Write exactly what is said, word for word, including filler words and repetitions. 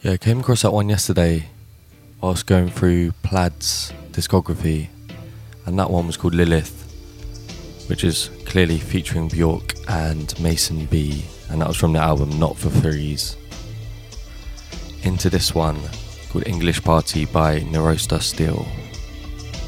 Yeah, I came across that one yesterday whilst going through Plaid's discography, and that one was called Lilith, which is clearly featuring Bjork and Mason B, and that was from the album Not for Threes. Into this one called English Party by Neurosta Steel.